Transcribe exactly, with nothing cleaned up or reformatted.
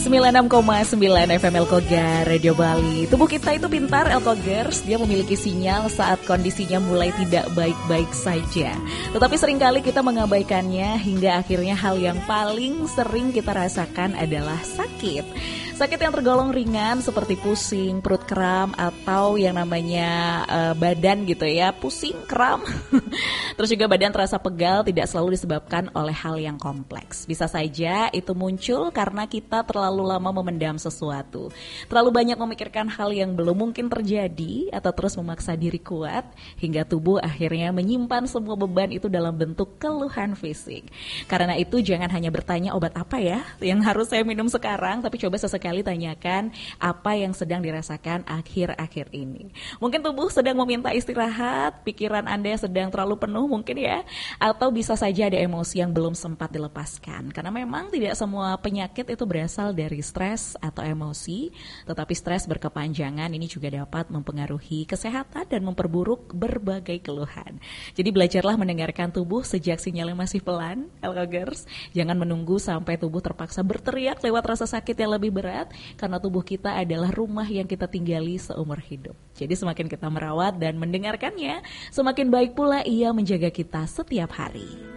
sembilan puluh enam koma sembilan F M Elkogar Radio Bali. Tubuh kita itu pintar Elkogers, dia memiliki sinyal saat kondisinya mulai tidak baik-baik saja. Tetapi seringkali kita mengabaikannya hingga akhirnya hal yang paling sering kita rasakan adalah sakit. Sakit yang tergolong ringan seperti pusing, perut kram, atau yang namanya uh, badan gitu ya, pusing, kram. Terus juga badan terasa pegal tidak selalu disebabkan oleh hal yang kompleks. Bisa saja itu muncul karena kita terlalu lama memendam sesuatu. Terlalu banyak memikirkan hal yang belum mungkin terjadi atau terus memaksa diri kuat hingga tubuh akhirnya menyimpan semua beban itu dalam bentuk keluhan fisik. Karena itu jangan hanya bertanya obat apa ya yang harus saya minum sekarang, tapi coba sesekali Kali tanyakan apa yang sedang dirasakan akhir-akhir ini. Mungkin tubuh sedang meminta istirahat, pikiran Anda sedang terlalu penuh mungkin ya, atau bisa saja ada emosi yang belum sempat dilepaskan. Karena memang tidak semua penyakit itu berasal dari stres atau emosi, tetapi stres berkepanjangan ini juga dapat mempengaruhi kesehatan dan memperburuk berbagai keluhan. Jadi belajarlah mendengarkan tubuh sejak sinyalnya masih pelan, Elkogers. Jangan menunggu sampai tubuh terpaksa berteriak lewat rasa sakit yang lebih berat, karena tubuh kita adalah rumah yang kita tinggali seumur hidup. Jadi semakin kita merawat dan mendengarkannya, semakin baik pula ia menjaga kita setiap hari.